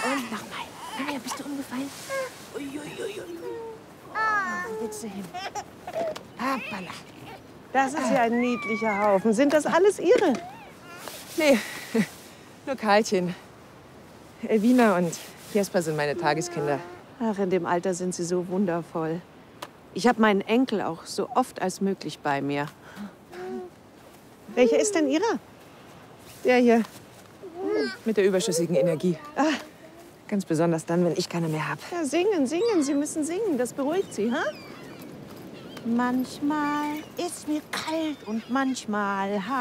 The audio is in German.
Und nochmal. Komm her, bist du umgefallen? Uiuiui. Wo willst du hin? Hoppala. Das ist ja ein niedlicher Haufen. Sind das alles Ihre? Nee, nur Karlchen. Elvina und Jesper sind meine Tageskinder. Ach, in dem Alter sind sie so wundervoll. Ich habe meinen Enkel auch so oft als möglich bei mir. Welcher ist denn Ihrer? Der hier. Mit der überschüssigen Energie. Ganz besonders dann, wenn ich keine mehr habe. Ja, singen, singen. Sie müssen singen. Das beruhigt Sie, ha? Manchmal ist mir kalt und manchmal